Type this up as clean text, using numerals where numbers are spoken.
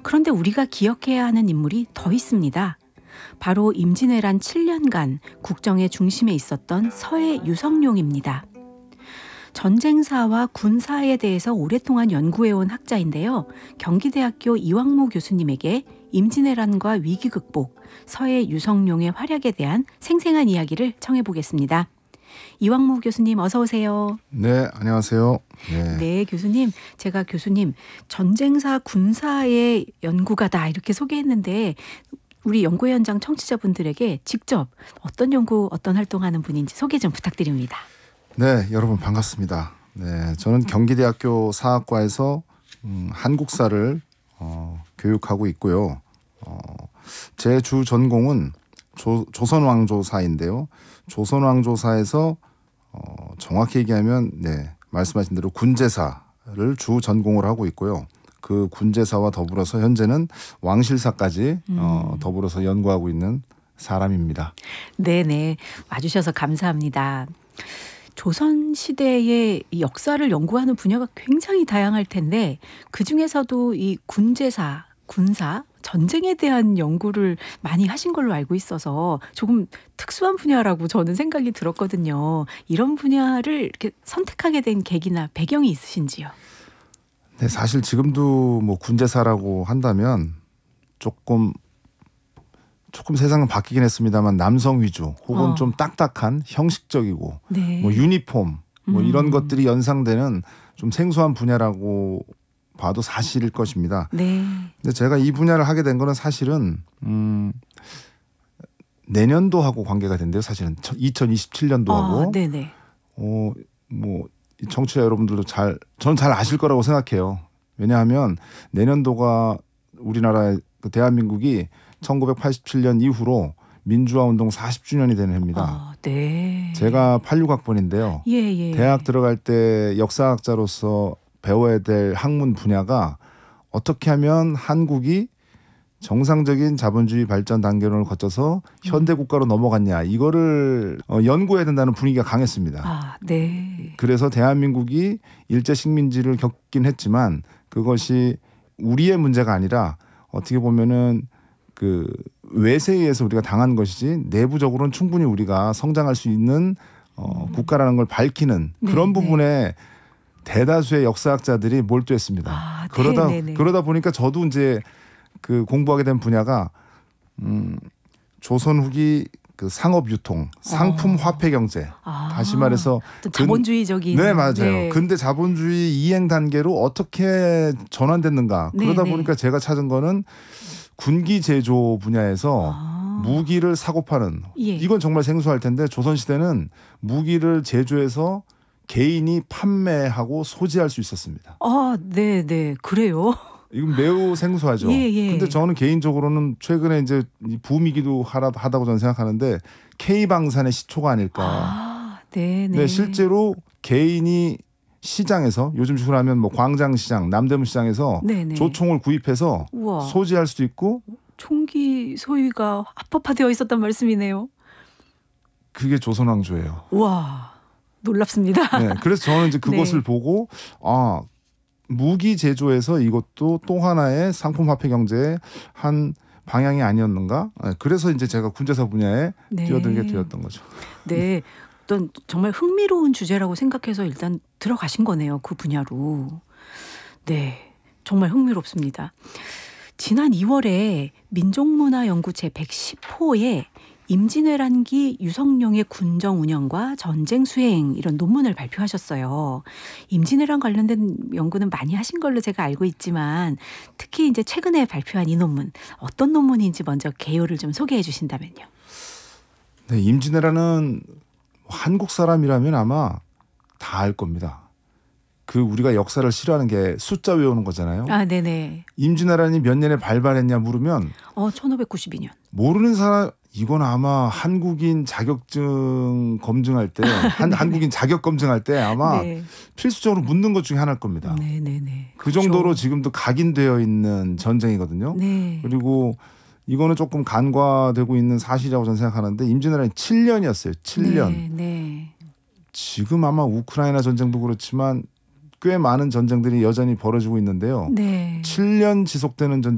그런데 우리가 기억해야 하는 인물이 더 있습니다. 바로 임진왜란 7년간 국정의 중심에 있었던 서해 유성룡입니다. 전쟁사와 군사에 대해서 오랫동안 연구해온 학자인데요. 경기대학교 이왕무 교수님에게 임진왜란과 위기 극복, 서해 유성룡의 활약에 대한 생생한 이야기를 청해보겠습니다. 이왕무 교수님 어서 오세요. 네, 안녕하세요. 네, 교수님. 제가 교수님 전쟁사 군사의 연구가다 이렇게 소개했는데 우리 연구 현장 청취자분들에게 직접 어떤 연구, 어떤 활동하는 분인지 소개 좀 부탁드립니다. 네, 여러분 반갑습니다. 네, 저는 경기대학교 사학과에서 한국사를 교육하고 있고요. 제 주 전공은 조선왕조사인데요. 조선왕조사에서 정확히 얘기하면 말씀하신 대로 군제사를 주 전공을 하고 있고요. 그 군제사와 더불어서 현재는 왕실사까지 더불어서 연구하고 있는 사람입니다. 네네, 와주셔서 감사합니다. 조선시대의 이 역사를 연구하는 분야가 굉장히 다양할 텐데 그중에서도 이 군제사, 군사, 전쟁에 대한 연구를 많이 하신 걸로 알고 있어서 조금 특수한 분야라고 저는 생각이 들었거든요. 이런 분야를 이렇게 선택하게 된 계기나 배경이 있으신지요? 네, 사실 지금도 뭐 군제사라고 한다면 조금 세상은 바뀌긴 했습니다만 남성 위주 혹은 좀 딱딱한 형식적이고 네. 뭐 유니폼 뭐 이런 것들이 연상되는 좀 생소한 분야라고 봐도 사실일 것입니다. 네. 근데 제가 이 분야를 하게 된 거는 사실은 내년도하고 관계가 된대요. 사실은 2027년도하고 네네. 뭐 청취자 여러분들도 저는 잘 아실 거라고 생각해요. 왜냐하면 내년도가 우리나라의 대한민국이 1987년 이후로 민주화운동 40주년이 되는 해입니다. 네. 제가 86학번인데요. 예. 대학 들어갈 때 역사학자로서 배워야 될 학문 분야가 어떻게 하면 한국이 정상적인 자본주의 발전 단계론을 거쳐서 현대 국가로 넘어갔냐 이거를 연구해야 된다는 분위기가 강했습니다. 네. 그래서 대한민국이 일제 식민지를 겪긴 했지만 그것이 우리의 문제가 아니라 어떻게 보면은 그 외세에 의해서 우리가 당한 것이지 내부적으로는 충분히 우리가 성장할 수 있는 국가라는 걸 밝히는 그런 부분에 대다수의 역사학자들이 몰두했습니다. 그러다 보니까 저도 이제 그 공부하게 된 분야가 조선 후기 그 상업 유통, 상품 화폐 경제. 다시 말해서 자본주의적인. 네, 맞아요. 근데 자본주의 이행 단계로 어떻게 전환됐는가. 그러다 보니까 제가 찾은 거는 군기 제조 분야에서 무기를 사고 파는. 이건 정말 생소할 텐데 조선 시대는 무기를 제조해서 개인이 판매하고 소지할 수 있었습니다. 네. 그래요? 이건 매우 생소하죠. 근데 저는 개인적으로는 최근에 이제 붐이기도 하다고 저는 생각하는데 K방산의 시초가 아닐까. 네, 실제로 개인이 시장에서 요즘 식으로 하면 뭐 광장시장, 남대문 시장에서 조총을 구입해서 소지할 수도 있고 총기 소유가 합법화되어 있었단 말씀이네요. 그게 조선왕조예요. 와, 놀랍습니다. 네, 그래서 저는 이제 그것을 보고 무기 제조에서 이것도 또 하나의 상품 화폐 경제의 한 방향이 아니었는가? 그래서 이제 제가 군제사 분야에 뛰어들게 되었던 거죠. 네, 어떤 정말 흥미로운 주제라고 생각해서 일단 들어가신 거네요. 그 분야로. 네, 정말 흥미롭습니다. 지난 2월에 민족문화연구 제110호에 임진왜란기 유성룡의 군정 운영과 전쟁 수행 이런 논문을 발표하셨어요. 임진왜란 관련된 연구는 많이 하신 걸로 제가 알고 있지만 특히 이제 최근에 발표한 이 논문 어떤 논문인지 먼저 개요를 좀 소개해 주신다면요. 네, 임진왜란은 한국 사람이라면 아마 다 알 겁니다. 그 우리가 역사를 싫어하는 게 숫자 외우는 거잖아요. 네네. 임진왜란이 몇 년에 발발했냐 물으면 1592년. 모르는 사람 이건 아마 한국인 자격증 검증할 때 한국인 자격 검증할 때 아마 필수적으로 묻는 것 중에 하나일 겁니다. 네네네. 그 정도로 지금도 각인되어 있는 전쟁이거든요. 그리고 이거는 조금 간과되고 있는 사실이라고 저는 생각하는데 임진왜란이 7년이었어요. 7년. 지금 아마 우크라이나 전쟁도 그렇지만 꽤 많은 전쟁들이 여전히 벌어지고 있는데요. 7년 지속되는